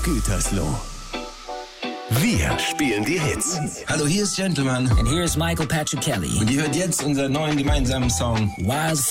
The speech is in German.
Gütersloh. Wir spielen die Hits. Hallo, hier ist Gentleman. And here's Michael Patrick Kelly. Und ihr hört jetzt unseren neuen gemeinsamen Song Wildfire.